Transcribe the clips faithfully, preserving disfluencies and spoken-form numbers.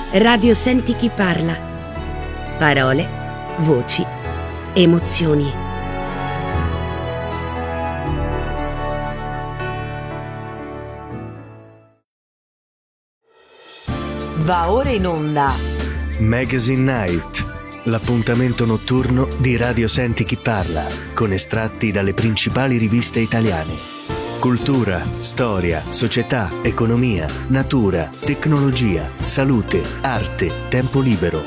Radio Senti chi parla. Parole, voci, emozioni. Va ora in onda Magazine Night, l'appuntamento notturno di Radio Senti chi parla, con estratti dalle principali riviste italiane. Cultura, storia, società, economia, natura, tecnologia, salute, arte, tempo libero.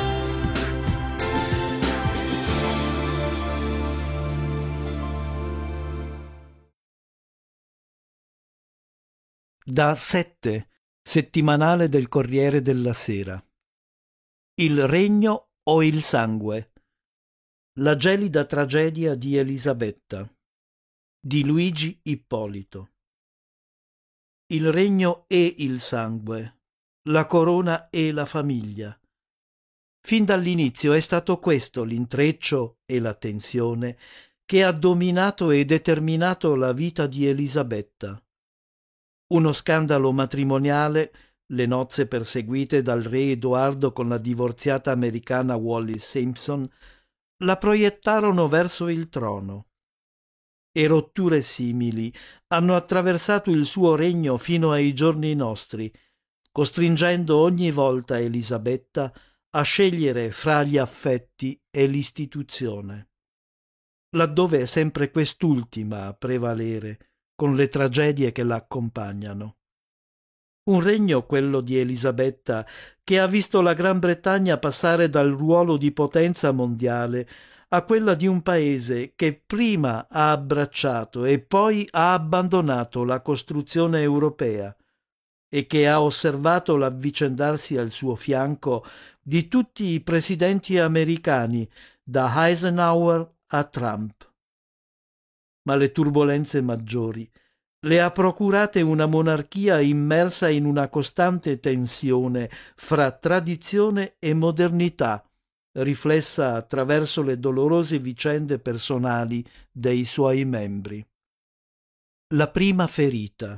Da sette, settimanale del Corriere della Sera. Il regno o il sangue? La gelida tragedia di Elisabetta, di Luigi Ippolito. Il regno e il sangue, la corona e la famiglia. Fin dall'inizio è stato questo l'intreccio e la tensione che ha dominato e determinato la vita di Elisabetta. Uno scandalo matrimoniale, le nozze perseguite dal re Edoardo con la divorziata americana Wallis Simpson, la proiettarono verso il trono. E rotture simili hanno attraversato il suo regno fino ai giorni nostri, costringendo ogni volta Elisabetta a scegliere fra gli affetti e l'istituzione. Laddove è sempre quest'ultima a prevalere, con le tragedie che la accompagnano. Un regno, quello di Elisabetta, che ha visto la Gran Bretagna passare dal ruolo di potenza mondiale a quella di un paese che prima ha abbracciato e poi ha abbandonato la costruzione europea e che ha osservato l'avvicendarsi al suo fianco di tutti i presidenti americani, da Eisenhower a Trump. Ma le turbolenze maggiori le ha procurate una monarchia immersa in una costante tensione fra tradizione e modernità, riflessa attraverso le dolorose vicende personali dei suoi membri. La prima ferita.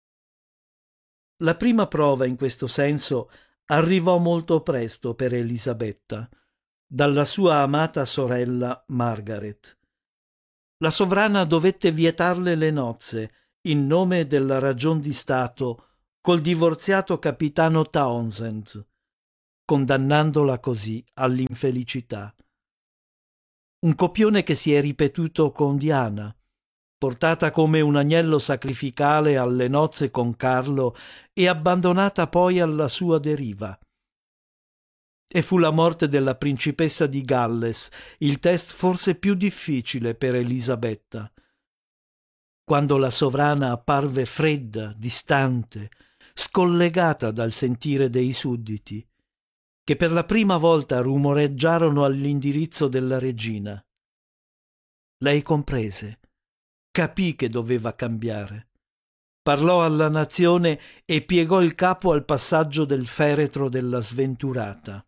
La prima prova in questo senso arrivò molto presto per Elisabetta, dalla sua amata sorella Margaret. La sovrana dovette vietarle le nozze in nome della ragion di Stato col divorziato capitano Townsend, condannandola così all'infelicità. Un copione che si è ripetuto con Diana, portata come un agnello sacrificale alle nozze con Carlo e abbandonata poi alla sua deriva. E fu la morte della principessa di Galles il test forse più difficile per Elisabetta. Quando la sovrana apparve fredda, distante, scollegata dal sentire dei sudditi, che per la prima volta rumoreggiarono all'indirizzo della regina. Lei comprese, capì che doveva cambiare. Parlò alla nazione e piegò il capo al passaggio del feretro della sventurata.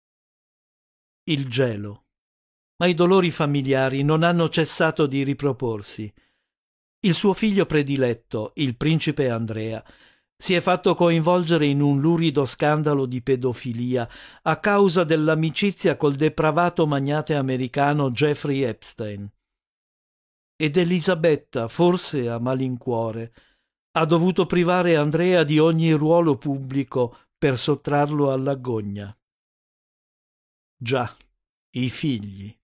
Il gelo. Ma i dolori familiari non hanno cessato di riproporsi. Il suo figlio prediletto, il principe Andrea, si è fatto coinvolgere in un lurido scandalo di pedofilia a causa dell'amicizia col depravato magnate americano Jeffrey Epstein. Ed Elisabetta, forse a malincuore, ha dovuto privare Andrea di ogni ruolo pubblico per sottrarlo all'agonia. Già, i figli.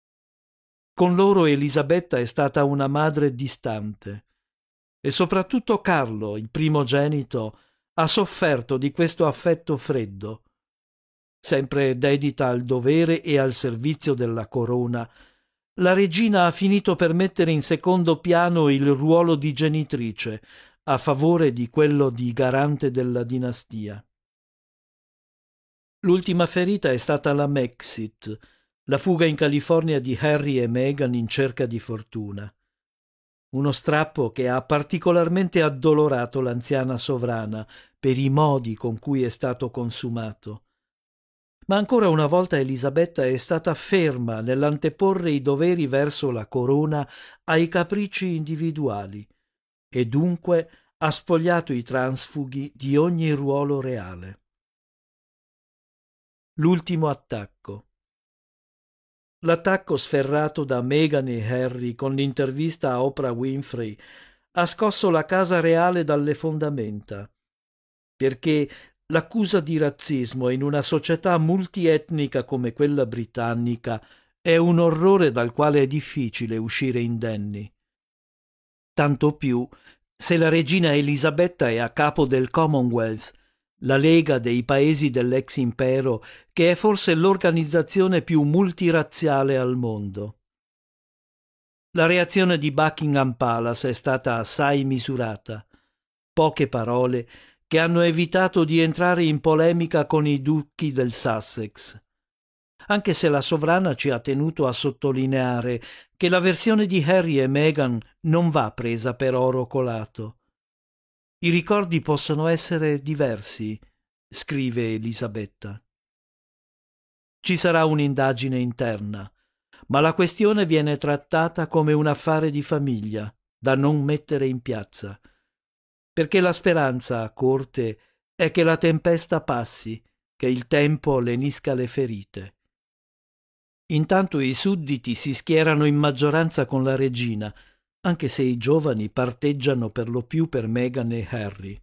Con loro Elisabetta è stata una madre distante e soprattutto Carlo, il primogenito, ha sofferto di questo affetto freddo. Sempre dedita al dovere e al servizio della corona, la regina ha finito per mettere in secondo piano il ruolo di genitrice a favore di quello di garante della dinastia. L'ultima ferita è stata la Maxit, la fuga in California di Harry e Meghan in cerca di fortuna. Uno strappo che ha particolarmente addolorato l'anziana sovrana per i modi con cui è stato consumato. Ma ancora una volta Elisabetta è stata ferma nell'anteporre i doveri verso la corona ai capricci individuali e dunque ha spogliato i transfughi di ogni ruolo reale. L'ultimo attacco. L'attacco sferrato da Meghan e Harry con l'intervista a Oprah Winfrey ha scosso la casa reale dalle fondamenta, perché l'accusa di razzismo in una società multietnica come quella britannica è un orrore dal quale è difficile uscire indenni. Tanto più se la regina Elisabetta è a capo del Commonwealth, la lega dei paesi dell'ex impero, che è forse l'organizzazione più multirazziale al mondo. La reazione di Buckingham Palace è stata assai misurata. Poche parole che hanno evitato di entrare in polemica con i duchi del Sussex, anche se la sovrana ci ha tenuto a sottolineare che la versione di Harry e Meghan non va presa per oro colato. I ricordi possono essere diversi, scrive Elisabetta. Ci sarà un'indagine interna, ma la questione viene trattata come un affare di famiglia, da non mettere in piazza, perché la speranza a corte è che la tempesta passi, che il tempo lenisca le ferite. Intanto i sudditi si schierano in maggioranza con la regina, anche se i giovani parteggiano per lo più per Meghan e Harry.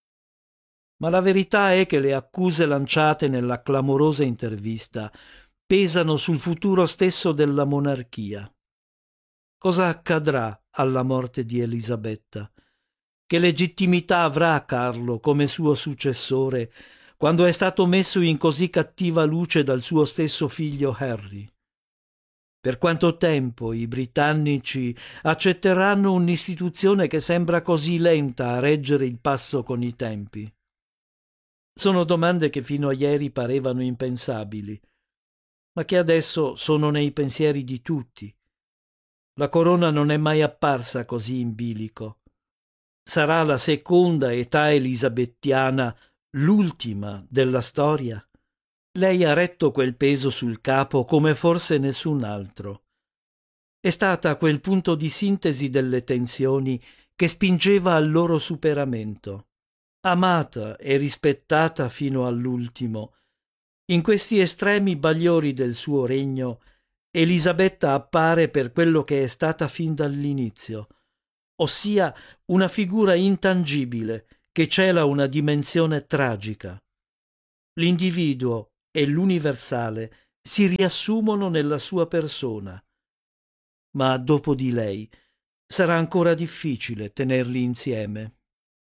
Ma la verità è che le accuse lanciate nella clamorosa intervista pesano sul futuro stesso della monarchia. Cosa accadrà alla morte di Elisabetta? Che legittimità avrà Carlo come suo successore quando è stato messo in così cattiva luce dal suo stesso figlio Harry? Per quanto tempo i britannici accetteranno un'istituzione che sembra così lenta a reggere il passo con i tempi? Sono domande che fino a ieri parevano impensabili, ma che adesso sono nei pensieri di tutti. La corona non è mai apparsa così in bilico. Sarà la seconda età elisabettiana l'ultima della storia? Lei ha retto quel peso sul capo come forse nessun altro. È stata quel punto di sintesi delle tensioni che spingeva al loro superamento. Amata e rispettata fino all'ultimo, in questi estremi bagliori del suo regno, Elisabetta appare per quello che è stata fin dall'inizio, ossia una figura intangibile che cela una dimensione tragica. L'individuo e l'universale si riassumono nella sua persona, ma dopo di lei sarà ancora difficile tenerli insieme.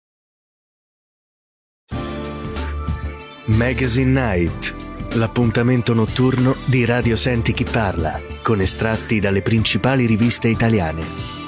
Magazine Night, l'appuntamento notturno di Radio Senti Chi Parla, con estratti dalle principali riviste italiane.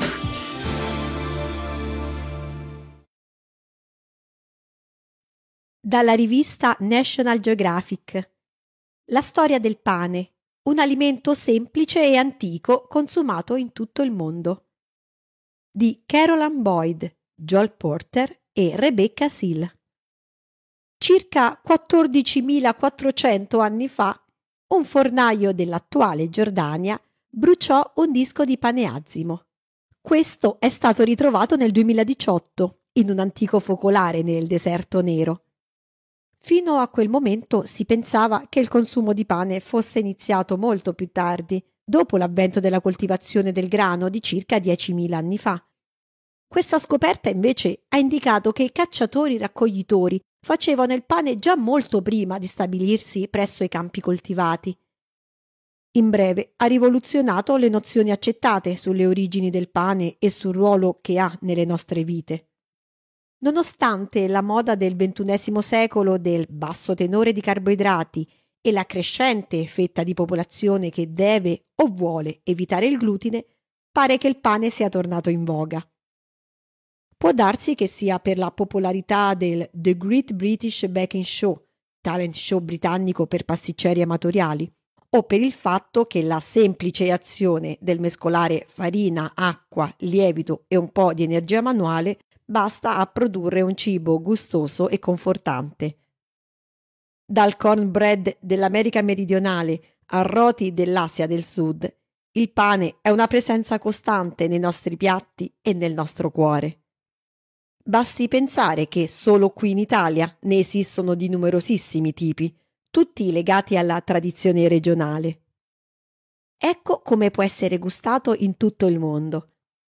Dalla rivista National Geographic. La storia del pane, un alimento semplice e antico consumato in tutto il mondo. Di Caroline Boyd, Joel Porter e Rebecca Seal. Circa quattordicimilaquattrocento anni fa, un fornaio dell'attuale Giordania bruciò un disco di pane azimo. Questo è stato ritrovato nel duemiladiciotto in un antico focolare nel deserto nero. Fino a quel momento si pensava che il consumo di pane fosse iniziato molto più tardi, dopo l'avvento della coltivazione del grano di circa diecimila anni fa. Questa scoperta invece ha indicato che i cacciatori-raccoglitori facevano il pane già molto prima di stabilirsi presso i campi coltivati. In breve, ha rivoluzionato le nozioni accettate sulle origini del pane e sul ruolo che ha nelle nostre vite. Nonostante la moda del ventunesimo secolo del basso tenore di carboidrati e la crescente fetta di popolazione che deve o vuole evitare il glutine, pare che il pane sia tornato in voga. Può darsi che sia per la popolarità del The Great British Baking Show, talent show britannico per pasticceri amatoriali, o per il fatto che la semplice azione del mescolare farina, acqua, lievito e un po' di energia manuale basta a produrre un cibo gustoso e confortante. Dal cornbread dell'America meridionale a roti dell'Asia del Sud, il pane è una presenza costante nei nostri piatti e nel nostro cuore. Basti pensare che solo qui in Italia ne esistono di numerosissimi tipi, tutti legati alla tradizione regionale. Ecco come può essere gustato in tutto il mondo.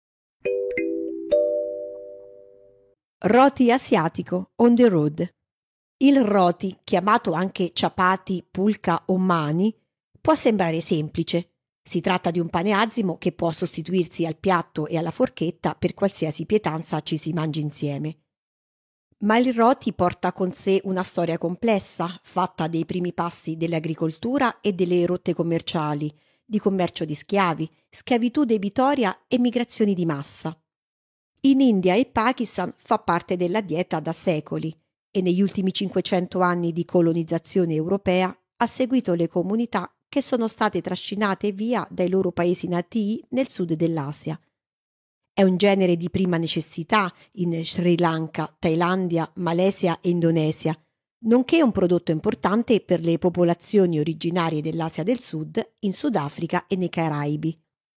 Roti asiatico on the road. Il roti, chiamato anche ciapati, pulca o mani, può sembrare semplice. Si tratta di un pane azimo che può sostituirsi al piatto e alla forchetta per qualsiasi pietanza ci si mangi insieme. Ma il roti porta con sé una storia complessa, fatta dei primi passi dell'agricoltura e delle rotte commerciali, di commercio di schiavi, schiavitù debitoria e migrazioni di massa. In India e Pakistan fa parte della dieta da secoli e negli ultimi cinquecento anni di colonizzazione europea ha seguito le comunità che sono state trascinate via dai loro paesi natii nel sud dell'Asia. È un genere di prima necessità in Sri Lanka, Thailandia, Malesia e Indonesia, nonché un prodotto importante per le popolazioni originarie dell'Asia del Sud, in Sudafrica e nei Caraibi.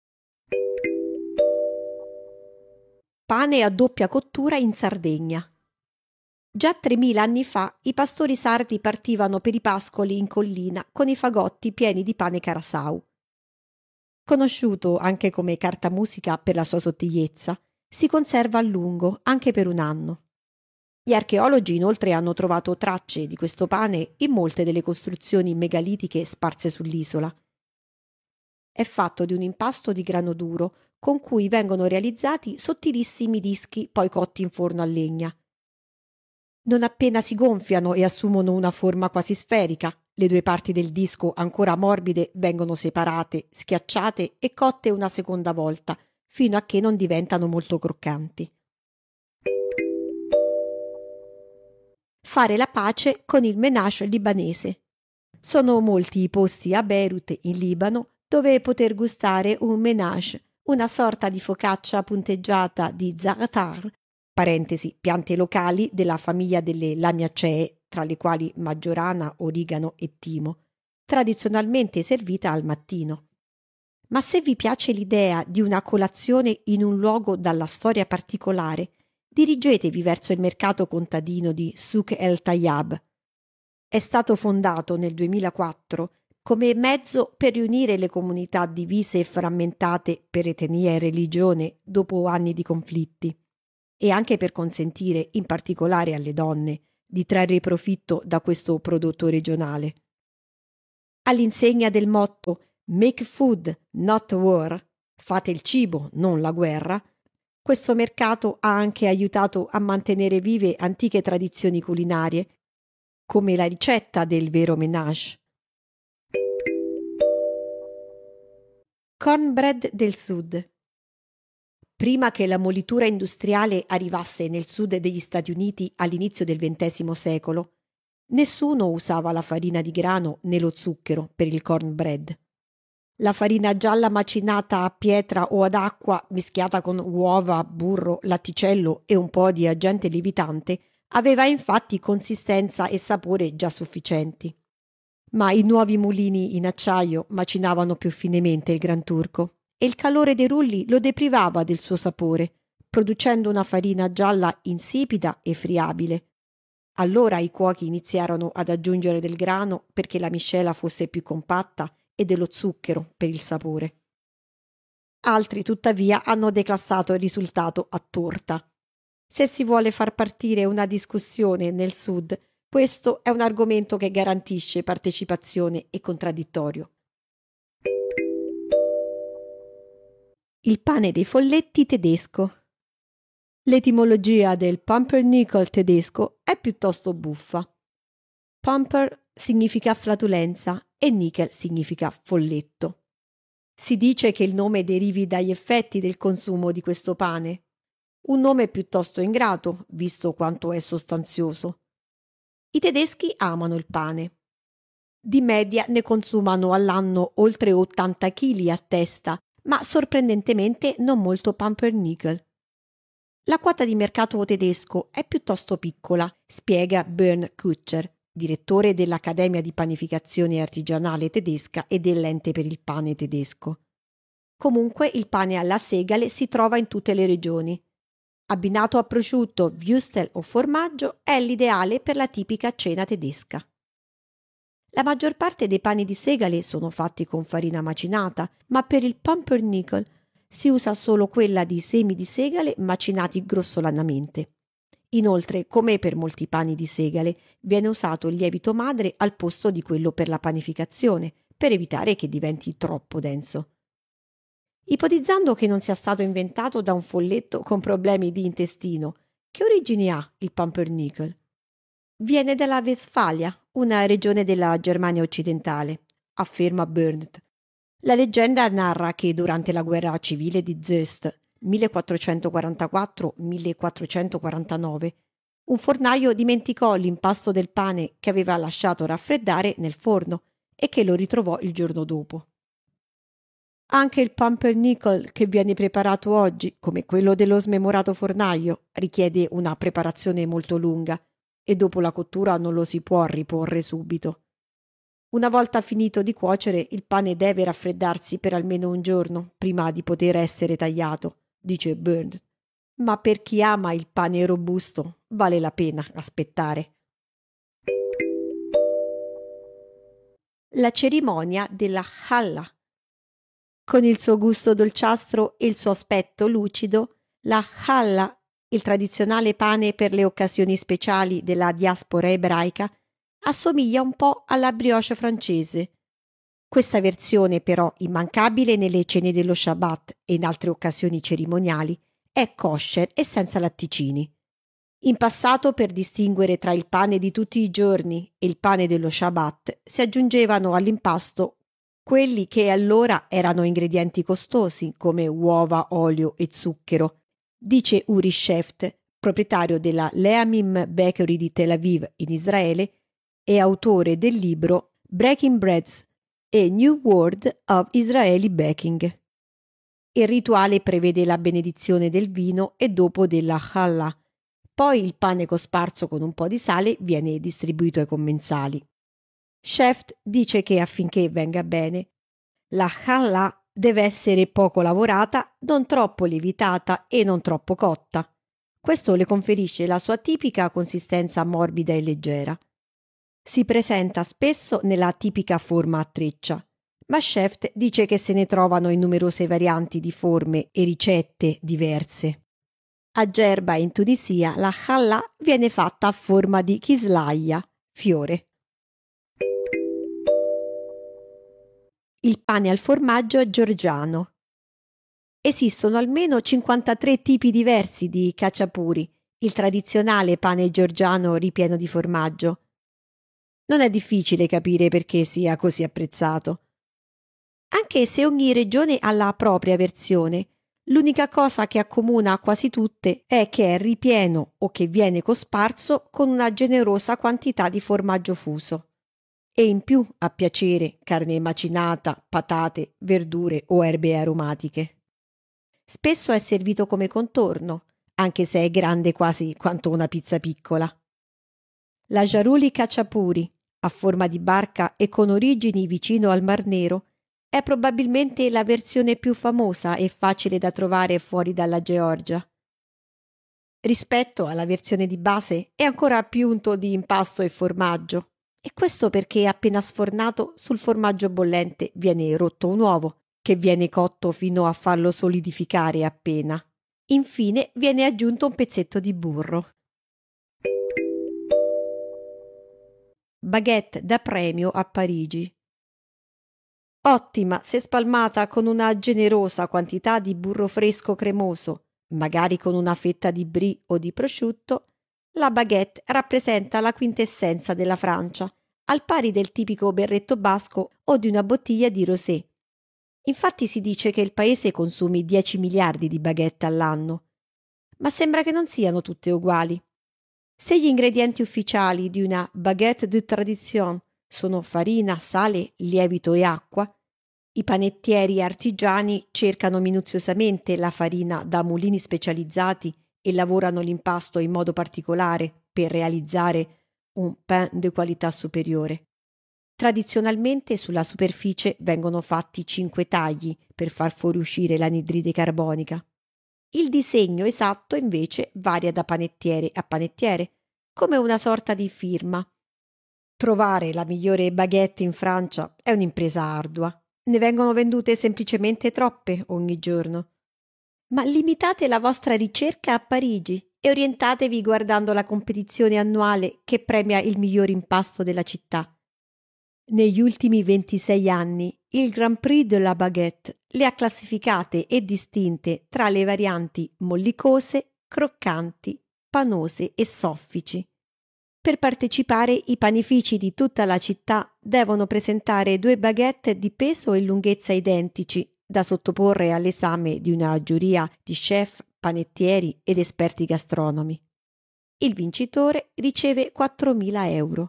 Pane a doppia cottura in Sardegna. Già tremila anni fa i pastori sardi partivano per i pascoli in collina con i fagotti pieni di pane carasau. Conosciuto anche come cartamusica per la sua sottigliezza, si conserva a lungo anche per un anno. Gli archeologi inoltre hanno trovato tracce di questo pane in molte delle costruzioni megalitiche sparse sull'isola. È fatto di un impasto di grano duro con cui vengono realizzati sottilissimi dischi poi cotti in forno a legna. Non appena si gonfiano e assumono una forma quasi sferica, le due parti del disco ancora morbide vengono separate, schiacciate e cotte una seconda volta, fino a che non diventano molto croccanti. Fare la pace con il menage libanese. Sono molti i posti a Beirut, in Libano, dove poter gustare un menage, una sorta di focaccia punteggiata di za'atar, parentesi, piante locali della famiglia delle lamiacee, tra le quali maggiorana, origano e timo, tradizionalmente servita al mattino. Ma se vi piace l'idea di una colazione in un luogo dalla storia particolare, dirigetevi verso il mercato contadino di Souk El Tayyab. È stato fondato nel duemilaquattro come mezzo per riunire le comunità divise e frammentate per etnia e religione dopo anni di conflitti, e anche per consentire, in particolare alle donne, di trarre profitto da questo prodotto regionale. All'insegna del motto Make food, not war, fate il cibo, non la guerra, questo mercato ha anche aiutato a mantenere vive antiche tradizioni culinarie, come la ricetta del vero menage. Cornbread del Sud. Prima che la molitura industriale arrivasse nel sud degli Stati Uniti all'inizio del ventesimo secolo, nessuno usava la farina di grano né lo zucchero per il cornbread. La farina gialla macinata a pietra o ad acqua, mischiata con uova, burro, latticello e un po' di agente lievitante, aveva infatti consistenza e sapore già sufficienti. Ma i nuovi mulini in acciaio macinavano più finemente il gran turco e il calore dei rulli lo deprivava del suo sapore, producendo una farina gialla insipida e friabile. Allora i cuochi iniziarono ad aggiungere del grano perché la miscela fosse più compatta e dello zucchero per il sapore. Altri, tuttavia, hanno declassato il risultato a torta. Se si vuole far partire una discussione nel Sud, questo è un argomento che garantisce partecipazione e contraddittorio. Il pane dei folletti tedesco. L'etimologia del pumpernickel tedesco è piuttosto buffa. Pumper significa flatulenza e nickel significa folletto. Si dice che il nome derivi dagli effetti del consumo di questo pane. Un nome piuttosto ingrato, visto quanto è sostanzioso. I tedeschi amano il pane. Di media ne consumano all'anno oltre ottanta chili a testa, ma sorprendentemente non molto pumpernickel. La quota di mercato tedesco è piuttosto piccola, spiega Bernd Kutscher, direttore dell'Accademia di Panificazione Artigianale tedesca e dell'Ente per il pane tedesco. Comunque il pane alla segale si trova in tutte le regioni. Abbinato a prosciutto, würstel o formaggio è l'ideale per la tipica cena tedesca. La maggior parte dei pani di segale sono fatti con farina macinata, ma per il pumpernickel si usa solo quella di semi di segale macinati grossolanamente. Inoltre, come per molti pani di segale, viene usato il lievito madre al posto di quello per la panificazione, per evitare che diventi troppo denso. Ipotizzando che non sia stato inventato da un folletto con problemi di intestino, che origini ha il pumpernickel? Viene dalla Westfalia, una regione della Germania occidentale, afferma Berndt. La leggenda narra che durante la guerra civile di Zöst, millequattrocentoquarantaquattro millequattrocentoquarantanove, un fornaio dimenticò l'impasto del pane che aveva lasciato raffreddare nel forno e che lo ritrovò il giorno dopo. Anche il pumpernickel che viene preparato oggi, come quello dello smemorato fornaio, richiede una preparazione molto lunga e dopo la cottura non lo si può riporre subito. Una volta finito di cuocere, il pane deve raffreddarsi per almeno un giorno prima di poter essere tagliato, dice Berndt. Ma per chi ama il pane robusto vale la pena aspettare. La cerimonia della Challa. Con il suo gusto dolciastro e il suo aspetto lucido, la Challa, il tradizionale pane per le occasioni speciali della diaspora ebraica, assomiglia un po' alla brioche francese. Questa versione, però immancabile nelle cene dello Shabbat e in altre occasioni cerimoniali, è kosher e senza latticini. In passato, per distinguere tra il pane di tutti i giorni e il pane dello Shabbat, si aggiungevano all'impasto quelli che allora erano ingredienti costosi come uova, olio e zucchero, dice Uri Sheft, proprietario della Leamim Bakery di Tel Aviv in Israele e autore del libro Breaking Breads, A New World of Israeli Baking. Il rituale prevede la benedizione del vino e dopo della challah. Poi il pane cosparso con un po' di sale viene distribuito ai commensali. Sheft dice che affinché venga bene, la challah deve essere poco lavorata, non troppo lievitata e non troppo cotta. Questo le conferisce la sua tipica consistenza morbida e leggera. Si presenta spesso nella tipica forma a treccia, ma Sheft dice che se ne trovano in numerose varianti di forme e ricette diverse. A Gerba in Tunisia la challah viene fatta a forma di kislaia, fiore. Il pane al formaggio georgiano. Esistono almeno cinquantatré tipi diversi di khachapuri, il tradizionale pane georgiano ripieno di formaggio. Non è difficile capire perché sia così apprezzato. Anche se ogni regione ha la propria versione, l'unica cosa che accomuna quasi tutte è che è ripieno o che viene cosparso con una generosa quantità di formaggio fuso. E in più a piacere carne macinata, patate, verdure o erbe aromatiche. Spesso è servito come contorno, anche se è grande quasi quanto una pizza piccola. La Jaruli Khachapuri, a forma di barca e con origini vicino al Mar Nero, è probabilmente la versione più famosa e facile da trovare fuori dalla Georgia. Rispetto alla versione di base è ancora più unto di impasto e formaggio. E questo perché appena sfornato sul formaggio bollente viene rotto un uovo, che viene cotto fino a farlo solidificare appena. Infine viene aggiunto un pezzetto di burro. Baguette da premio a Parigi. Ottima se spalmata con una generosa quantità di burro fresco cremoso, magari con una fetta di brie o di prosciutto, la baguette rappresenta la quintessenza della Francia, al pari del tipico berretto basco o di una bottiglia di rosé. Infatti si dice che il paese consumi dieci miliardi di baguette all'anno. Ma sembra che non siano tutte uguali. Se gli ingredienti ufficiali di una baguette de tradition sono farina, sale, lievito e acqua, i panettieri artigiani cercano minuziosamente la farina da mulini specializzati e lavorano l'impasto in modo particolare per realizzare un pain di qualità superiore. Tradizionalmente sulla superficie vengono fatti cinque tagli per far fuoriuscire l'anidride carbonica. Il disegno esatto invece varia da panettiere a panettiere, come una sorta di firma. Trovare la migliore baguette in Francia è un'impresa ardua. Ne vengono vendute semplicemente troppe ogni giorno. Ma limitate la vostra ricerca a Parigi e orientatevi guardando la competizione annuale che premia il miglior impasto della città. Negli ultimi ventisei anni il Grand Prix de la Baguette le ha classificate e distinte tra le varianti mollicose, croccanti, panose e soffici. Per partecipare i panifici di tutta la città devono presentare due baguette di peso e lunghezza identici da sottoporre all'esame di una giuria di chef, panettieri ed esperti gastronomi. Il vincitore riceve quattromila euro.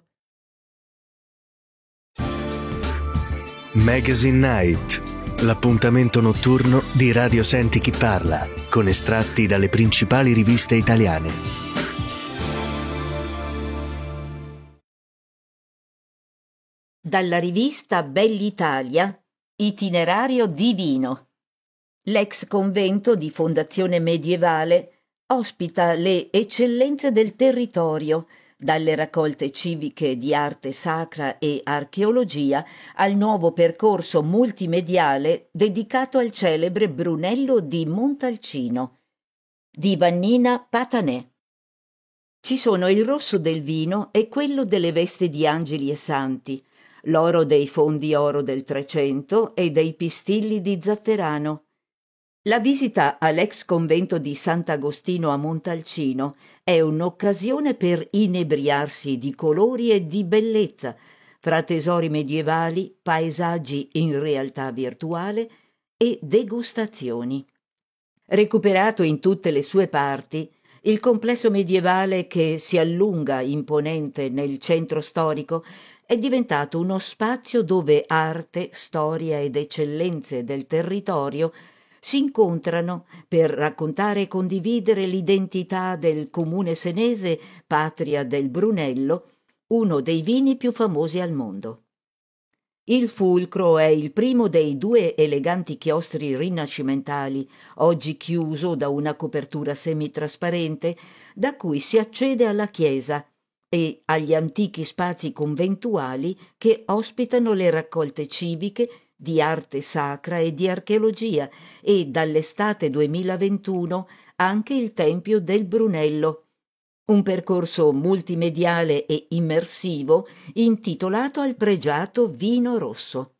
Magazine Night, l'appuntamento notturno di Radio Senti Chi Parla, con estratti dalle principali riviste italiane. Dalla rivista Bell'Italia, Itinerario divino. L'ex convento di fondazione medievale ospita le eccellenze del territorio, dalle raccolte civiche di arte sacra e archeologia al nuovo percorso multimediale dedicato al celebre Brunello di Montalcino. Di Vannina Patanè. Ci sono il rosso del vino e quello delle vesti di angeli e santi, l'oro dei fondi oro del Trecento e dei pistilli di zafferano. La visita all'ex convento di Sant'Agostino a Montalcino è un'occasione per inebriarsi di colori e di bellezza, fra tesori medievali, paesaggi in realtà virtuale e degustazioni. Recuperato in tutte le sue parti, il complesso medievale che si allunga imponente nel centro storico è diventato uno spazio dove arte, storia ed eccellenze del territorio si incontrano per raccontare e condividere l'identità del comune senese, patria del Brunello, uno dei vini più famosi al mondo. Il Fulcro è il primo dei due eleganti chiostri rinascimentali, oggi chiuso da una copertura semitrasparente, da cui si accede alla chiesa e agli antichi spazi conventuali che ospitano le raccolte civiche di arte sacra e di archeologia e dall'estate duemilaventuno anche il Tempio del Brunello, un percorso multimediale e immersivo intitolato al pregiato vino rosso.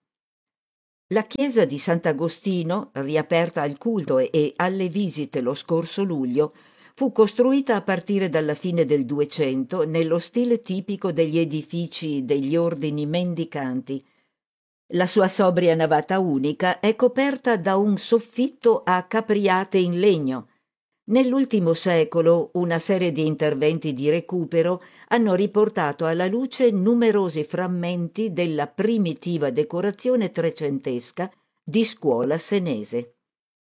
La chiesa di Sant'Agostino, riaperta al culto e alle visite lo scorso luglio, fu costruita a partire dalla fine del Duecento nello stile tipico degli edifici degli ordini mendicanti. La sua sobria navata unica è coperta da un soffitto a capriate in legno. Nell'ultimo secolo una serie di interventi di recupero hanno riportato alla luce numerosi frammenti della primitiva decorazione trecentesca di scuola senese.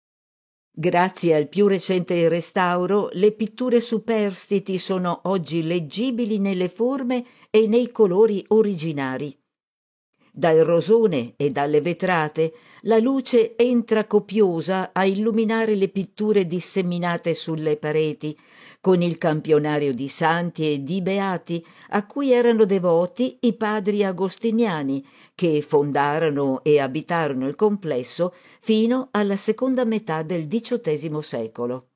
Grazie al più recente restauro, le pitture superstiti sono oggi leggibili nelle forme e nei colori originari. Dal rosone e dalle vetrate la luce entra copiosa a illuminare le pitture disseminate sulle pareti, con il campionario di santi e di beati a cui erano devoti i padri agostiniani, che fondarono e abitarono il complesso fino alla seconda metà del diciottesimo secolo.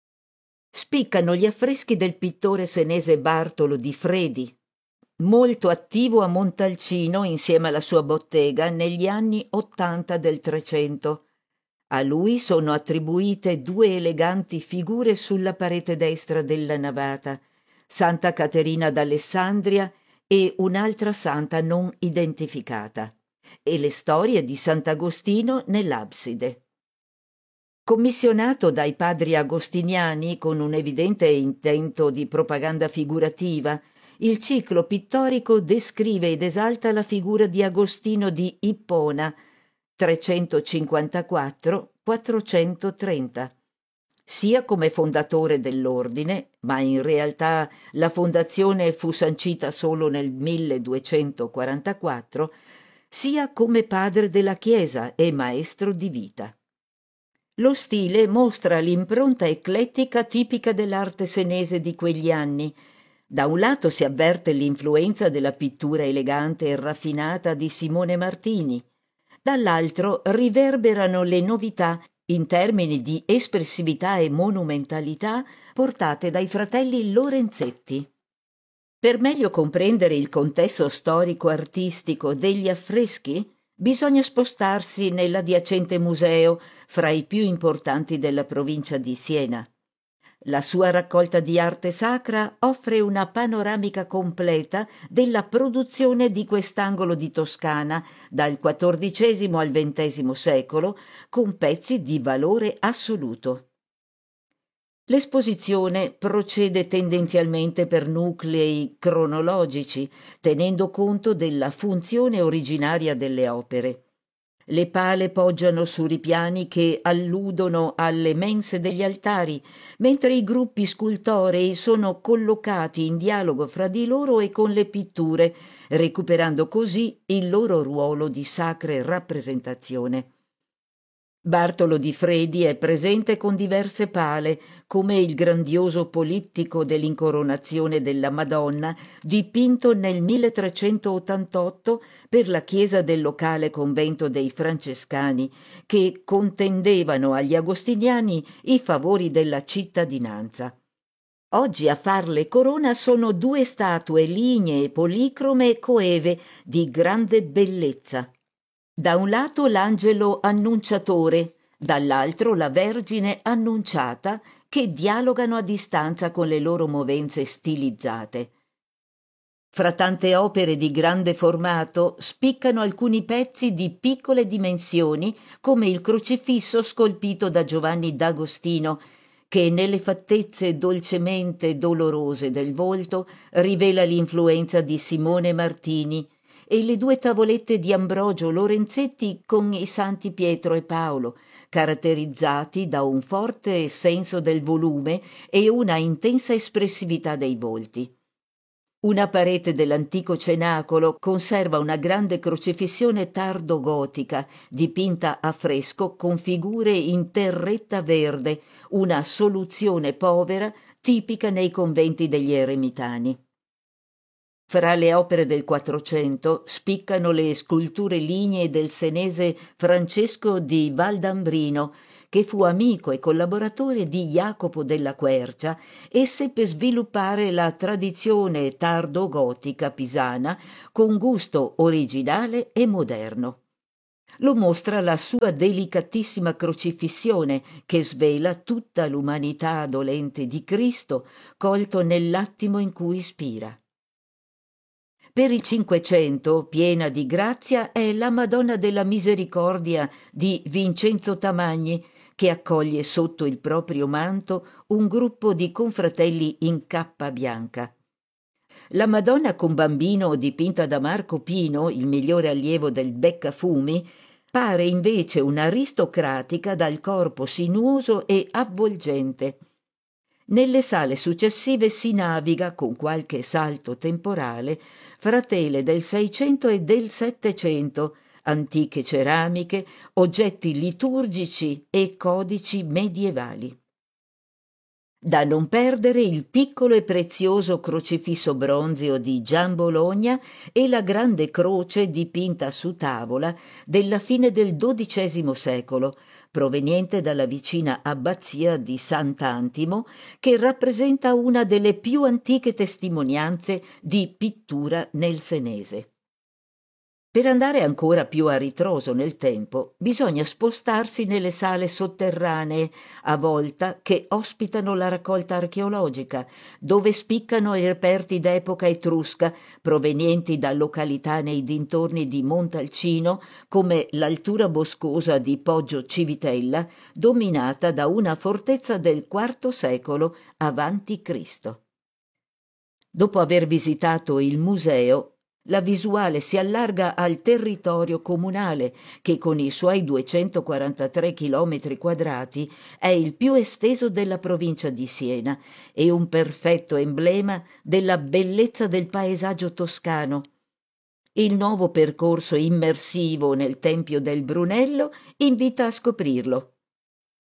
Spiccano gli affreschi del pittore senese Bartolo di Fredi, molto attivo a Montalcino insieme alla sua bottega negli anni ottanta del Trecento. A lui sono attribuite due eleganti figure sulla parete destra della navata, Santa Caterina d'Alessandria e un'altra santa non identificata, e le storie di Sant'Agostino nell'abside. Commissionato dai padri agostiniani con un evidente intento di propaganda figurativa, il ciclo pittorico descrive ed esalta la figura di Agostino di Ippona, trecentocinquantaquattro quattrocentotrenta, sia come fondatore dell'ordine, ma in realtà la fondazione fu sancita solo nel milleduecentoquarantaquattro, sia come padre della Chiesa e maestro di vita. Lo stile mostra l'impronta eclettica tipica dell'arte senese di quegli anni, Da un lato si avverte l'influenza della pittura elegante e raffinata di Simone Martini, dall'altro riverberano le novità in termini di espressività e monumentalità portate dai fratelli Lorenzetti. Per meglio comprendere il contesto storico-artistico degli affreschi, bisogna spostarsi nell'adiacente museo, fra i più importanti della provincia di Siena. La sua raccolta di arte sacra offre una panoramica completa della produzione di quest'angolo di Toscana dal quattordicesimo al ventesimo secolo, con pezzi di valore assoluto. L'esposizione procede tendenzialmente per nuclei cronologici, tenendo conto della funzione originaria delle opere. Le pale poggiano su ripiani che alludono alle mense degli altari, mentre i gruppi scultorei sono collocati in dialogo fra di loro e con le pitture, recuperando così il loro ruolo di sacre rappresentazione. Bartolo di Fredi è presente con diverse pale, come il grandioso polittico dell'incoronazione della Madonna, dipinto nel milletrecentottantotto per la chiesa del locale convento dei Francescani, che contendevano agli agostiniani i favori della cittadinanza. Oggi a farle corona sono due statue lignee, policrome e coeve di grande bellezza. Da un lato l'angelo annunciatore, dall'altro la Vergine annunciata, che dialogano a distanza con le loro movenze stilizzate. Fra tante opere di grande formato spiccano alcuni pezzi di piccole dimensioni, come il crocifisso scolpito da Giovanni d'Agostino, che nelle fattezze dolcemente dolorose del volto rivela l'influenza di Simone Martini, e le due tavolette di Ambrogio Lorenzetti con i santi Pietro e Paolo, caratterizzati da un forte senso del volume e una intensa espressività dei volti. Una parete dell'antico cenacolo conserva una grande crocifissione tardo-gotica, dipinta a fresco con figure in terretta verde, una soluzione povera tipica nei conventi degli eremitani. Fra le opere del Quattrocento spiccano le sculture lignee del senese Francesco di Valdambrino, che fu amico e collaboratore di Jacopo della Quercia e seppe sviluppare la tradizione tardo-gotica pisana con gusto originale e moderno. Lo mostra la sua delicatissima crocifissione, che svela tutta l'umanità dolente di Cristo, colto nell'attimo in cui ispira. Per il Cinquecento, piena di grazia, è la Madonna della Misericordia di Vincenzo Tamagni, che accoglie sotto il proprio manto un gruppo di confratelli in cappa bianca. La Madonna con Bambino, dipinta da Marco Pino, il migliore allievo del Beccafumi, pare invece un'aristocratica dal corpo sinuoso e avvolgente. Nelle sale successive si naviga, con qualche salto temporale, fra tele del Seicento e del Settecento, antiche ceramiche, oggetti liturgici e codici medievali. Da non perdere il piccolo e prezioso crocifisso bronzeo di Gian Bologna e la grande croce dipinta su tavola della fine del dodicesimo secolo, proveniente dalla vicina abbazia di Sant'Antimo, che rappresenta una delle più antiche testimonianze di pittura nel senese. Per andare ancora più a ritroso nel tempo, bisogna spostarsi nelle sale sotterranee, a volta, che ospitano la raccolta archeologica, dove spiccano i reperti d'epoca etrusca, provenienti da località nei dintorni di Montalcino, come l'altura boscosa di Poggio Civitella, dominata da una fortezza del quarto secolo avanti Cristo. Dopo aver visitato il museo, la visuale si allarga al territorio comunale, che con i suoi duecentoquarantatré chilometri quadrati è il più esteso della provincia di Siena e un perfetto emblema della bellezza del paesaggio toscano. Il nuovo percorso immersivo nel Tempio del Brunello invita a scoprirlo.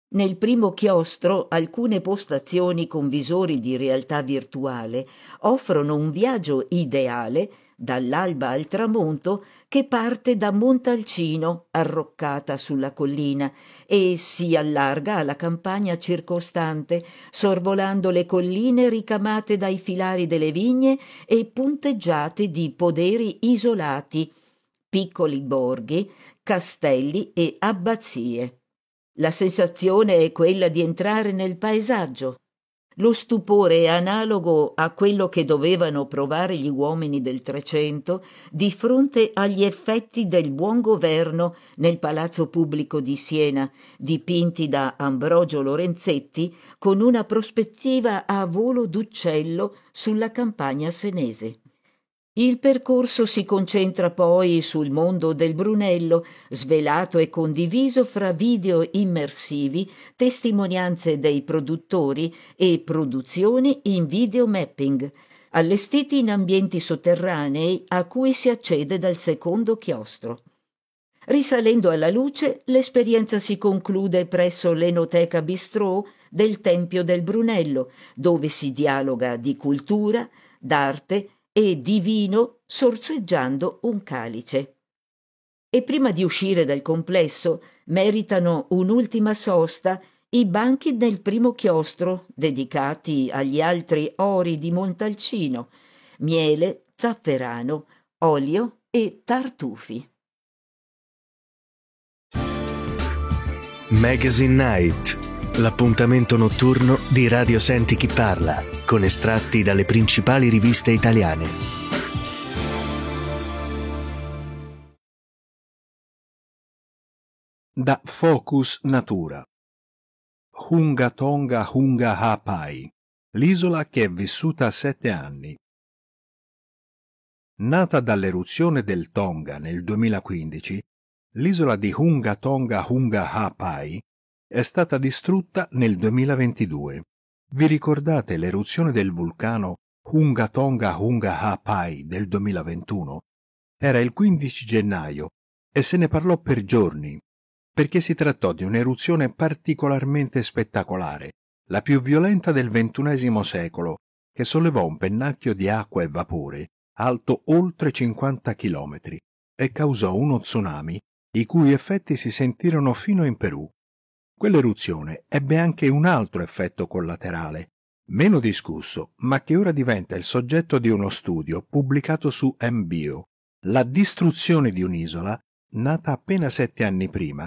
Nel primo chiostro alcune postazioni con visori di realtà virtuale offrono un viaggio ideale dall'alba al tramonto che parte da Montalcino, arroccata sulla collina, e si allarga alla campagna circostante, sorvolando le colline ricamate dai filari delle vigne e punteggiate di poderi isolati, piccoli borghi, castelli e abbazie. La sensazione è quella di entrare nel paesaggio. Lo stupore è analogo a quello che dovevano provare gli uomini del Trecento di fronte agli effetti del buon governo nel Palazzo Pubblico di Siena, dipinti da Ambrogio Lorenzetti con una prospettiva a volo d'uccello sulla campagna senese. Il percorso si concentra poi sul mondo del Brunello, svelato e condiviso fra video immersivi, testimonianze dei produttori e produzioni in videomapping, allestiti in ambienti sotterranei a cui si accede dal secondo chiostro. Risalendo alla luce, l'esperienza si conclude presso l'Enoteca Bistrò del Tempio del Brunello, dove si dialoga di cultura, d'arte e di vino sorseggiando un calice. E prima di uscire dal complesso meritano un'ultima sosta i banchi del primo chiostro dedicati agli altri ori di Montalcino: miele, zafferano, olio e tartufi. Magazine Night, l'appuntamento notturno di Radio Senti Chi Parla, con estratti dalle principali riviste italiane. Da Focus Natura. Hunga Tonga Hunga Ha'apai, l'isola che è vissuta sette anni. Nata dall'eruzione del Tonga nel duemilaquindici, l'isola di Hunga Tonga Hunga Ha'apai è stata distrutta nel duemilaventidue. Vi ricordate l'eruzione del vulcano Hunga Tonga Hunga Ha'apai del duemilaventuno? Era il quindici gennaio e se ne parlò per giorni, perché si trattò di un'eruzione particolarmente spettacolare, la più violenta del ventunesimo secolo, che sollevò un pennacchio di acqua e vapore alto oltre cinquanta chilometri e causò uno tsunami i cui effetti si sentirono fino in Perù. Quell'eruzione ebbe anche un altro effetto collaterale, meno discusso, ma che ora diventa il soggetto di uno studio pubblicato su M B O, la distruzione di un'isola nata appena sette anni prima